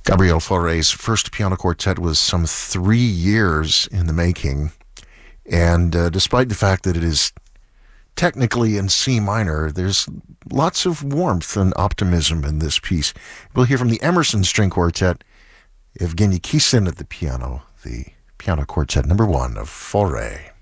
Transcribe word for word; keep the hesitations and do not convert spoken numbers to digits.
Gabriel Fauré's first piano quartet was some three years in the making, and uh, despite the fact that it is technically in C minor, there's lots of warmth and optimism in this piece. We'll hear from the Emerson String Quartet, Evgeny Kissin at the piano, the piano quartet number one of Fauré.